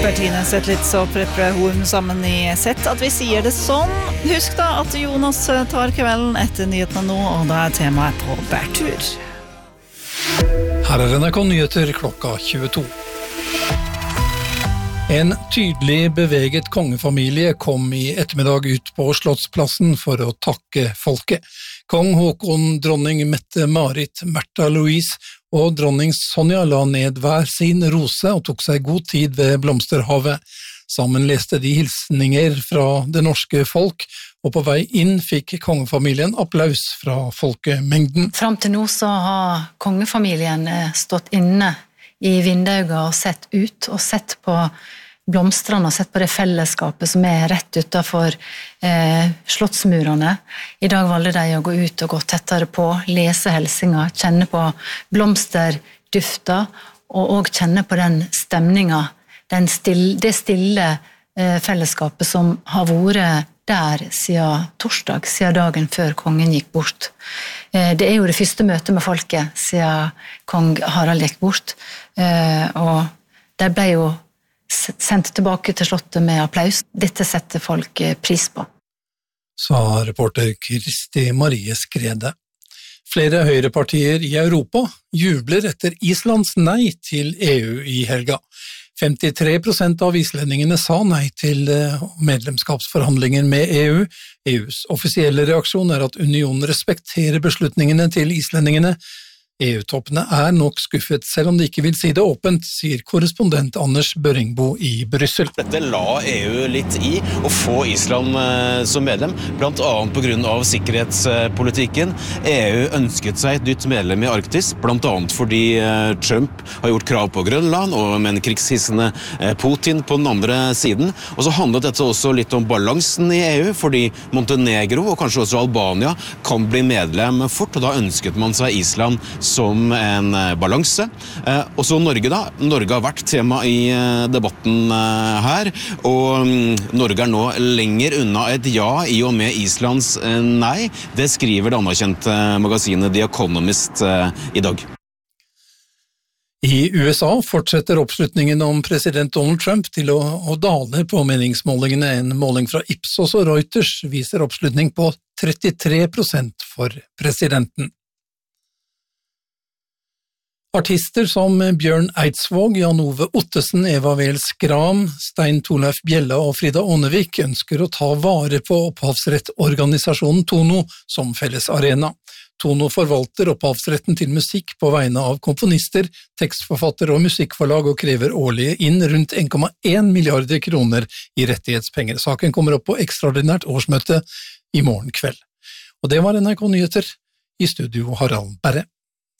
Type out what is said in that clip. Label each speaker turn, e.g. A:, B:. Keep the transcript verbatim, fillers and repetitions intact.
A: Bertine Zetlitz og Preppe Horm sammen i sett at vi sier det sånn. Husk da at Jonas tar kvelden etter nyhetene nå, og da er temaet på bærtur.
B: Her er N R K Nyheter klokka tjueto. En tydelig beveget kongefamilie kom i ettermiddag ut på Slottsplassen for å takke folket. Kong Håkon, dronning Mette-Marit, Märtha Louise og dronning Sonja la ned hver sin rose og tok seg god tid ved blomsterhavet. Sammen leste de hilsninger fra det norske folk, og på vei inn fikk kongefamilien applaus fra folkemengden.
C: Fram til nå så har kongefamilien stått inne i vindauga og sett ut, og sett på blomstrene, og sett på det fellesskapet som er rett utenfor eh, slottsmurene. I dag valgte de å gå ut og gå tettere på, lese helsinger, kjenne på blomsterdufter, og også kjenne på den stemningen, den stille, det stille eh, fellesskapet som har vært der siden torsdag, siden dagen før kongen gikk bort. Eh, det er jo det første møtet med folket siden kong Harald gikk bort, eh, og de ble jo sendt tilbake til slottet med applaus. Dette setter folk pris på.
B: Sa reporter Kristi Marie Skrede. Flere høyrepartier i Europa jubler etter Islands nei til E U i helga. femtitre prosent av islendingene sa nei til medlemskapsforhandlinger med E U. E U's offisielle reaksjon er at unionen respekterer beslutningene til islendingene. E U-toppene er nok skuffet, selv om de ikke vil si det åpent, sier korrespondent Anders Børringbo i Bryssel.
D: Dette la E U litt i å få Island som medlem, blant annet på grunn av sikkerhetspolitikken. E U ønsket seg et nytt medlem i Arktis, blant annet fordi Trump har gjort krav på Grønland, og med en krigshissende Putin på den andre siden. Og så handlet dette også litt om balansen i E U, fordi Montenegro og kanskje også Albania kan bli medlem fort, og da ønsket man seg Island som en balanse. Eh, og så Norge da. Norge har vært tema i eh, debatten eh, her, og mm, Norge er nå lenger unna et ja i og med Islands eh, nei. Det skriver det anerkjente magasinet The Economist eh, i dag.
B: I U S A fortsetter oppslutningen om president Donald Trump til å, å dale på meningsmålingene. En måling fra Ipsos og Reuters viser oppslutning på trettitre prosent for presidenten. Artister som Bjørn Eidsvåg, Jan Ove Ottesen, Eva Vel Skram, Stein Torleif Bjella og Frida Ånevik ønsker å ta vare på opphavsrettorganisasjonen Tono som felles arena. Tono forvalter opphavsretten til musikk på vegne av komponister, tekstforfatter og musikkforlag og krever årlig inn rundt en komma en milliarder kroner i rettighetspenger. Saken kommer opp på ekstraordinært årsmøte i morgen kveld. Og det var N R K Nyheter. I studio Harald Berre.